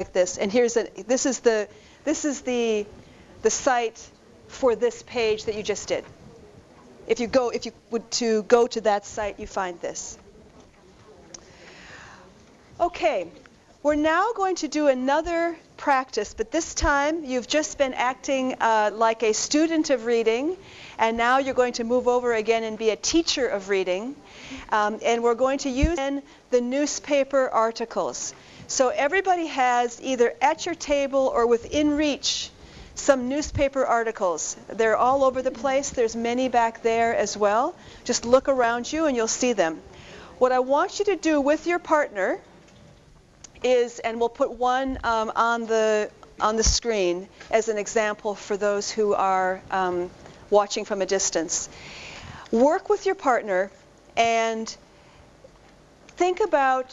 like this. And this is the site for this page that you just did. If you would to go to that site, you find this. Okay, we're now going to do another practice, but this time you've just been acting like a student of reading, and now you're going to move over again and be a teacher of reading. And we're going to use the newspaper articles. So everybody has either at your table or within reach some newspaper articles. They're all over the place. There's many back there as well. Just look around you and you'll see them. What I want you to do with your partner is, and we'll put one on the screen as an example for those who are watching from a distance. Work with your partner and think about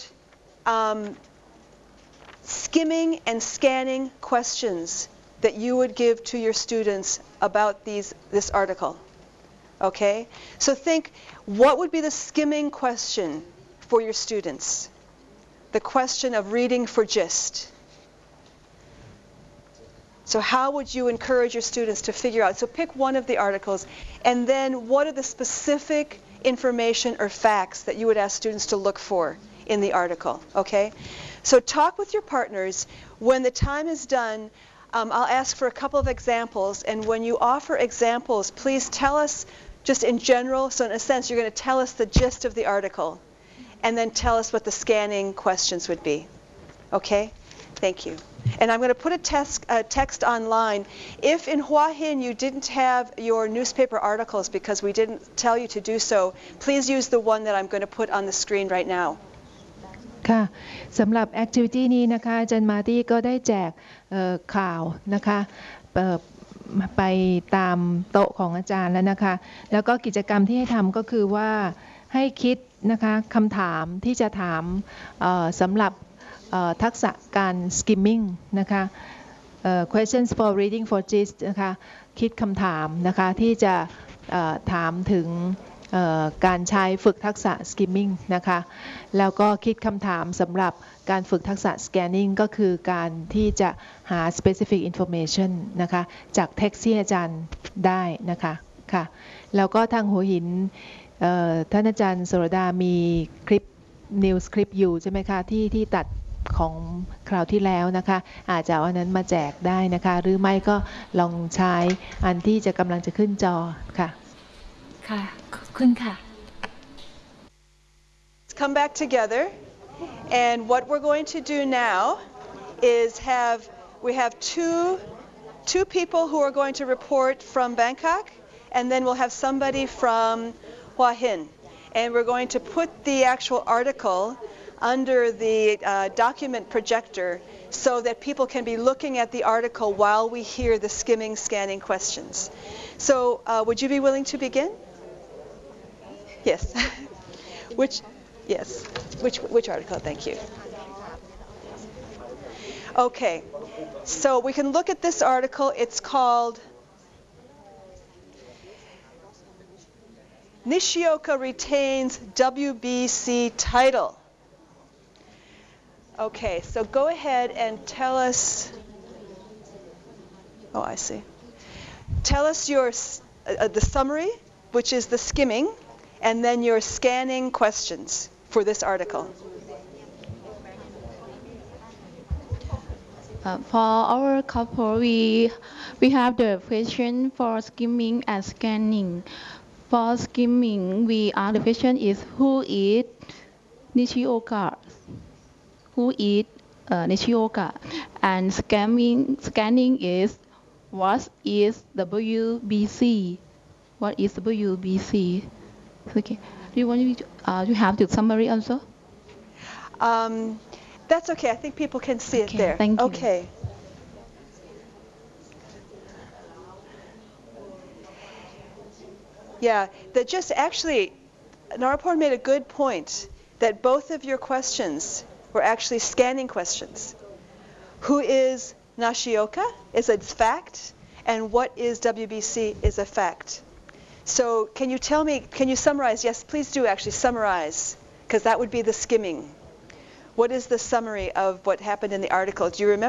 skimming and scanning questions that you would give to your students about this article. Okay? So think, what would be the skimming question for your students? The question of reading for gist. So how would you encourage your students to figure out? So pick one of the articles, and then what are the specific information or facts that you would ask students to look for in the article? Okay? So talk with your partners. When the time is done, I'll ask for a couple of examples, and when you offer examples, please tell us just in general. So in a sense, you're going to tell us the gist of the article, and then tell us what the scanning questions would be. Okay? Thank you. And I'm going to put a text online. If in Hua Hin you didn't have your newspaper articles because we didn't tell you to do so, please use the one that I'm going to put on the screen right now. ค่ะสำหรับ activity นี้นะคะอาจารย์มาร์ตี้ก็ได้แจกข่าวนะคะไปตามโต๊ะของอาจารย์แล้วนะคะแล้วก็กิจกรรมที่ให้ทำก็คือว่าให้คิดนะคะคำถามที่จะถามสำหรับทักษะการ skimming นะคะ questions for reading for gist นะคะคิดคำถามนะคะที่จะถามถึงการใช้ฝึกทักษะ skimming นะคะแล้วก็คิดคำถามสำหรับการฝึกทักษะ scanning ก็คือการที่จะหา specific information นะคะจาก text ที่อาจารย์ได้นะคะค่ะแล้วก็ทางหัวหินท่านอาจารย์สรดามีคลิป news คลิปอยู่ใช่ไหมคะที่ตัดของคราวที่แล้วนะคะอาจจะเอาอันนั้นมาแจกได้นะคะหรือไม่ก็ลองใช้อันที่จะกำลังจะขึ้นจอค่ะค่ะขอบคุณค่ะ Come back together, and what we're going to do now is we have two people who are going to report from Bangkok, and then we'll have somebody from Hua Hin, and we're going to put the actual article under the document projector so that people can be looking at the article while we hear the skimming, scanning questions. So would you be willing to begin? Yes. Which article? Thank you. Okay. So we can look at this article. It's called Nishioka Retains WBC Title. Okay, so go ahead and tell us. Oh, I see. Tell us the summary, which is the skimming, and then your scanning questions for this article. For our couple, we have the question for skimming and scanning. For skimming, the question is who is Nishioka? Who is Nishioka? And scanning is what is WBC? What is WBC? Okay. Do you want to have the summary also? That's okay. I think people can see it there. Thank you. Okay. Yeah, that just actually, Narapur made a good point that both of your questions were actually scanning questions. Who is Nishioka is a fact, and what is WBC is a fact. So can you summarize? Yes, please do actually summarize, because that would be the skimming. What is the summary of what happened in the article? Do you remember?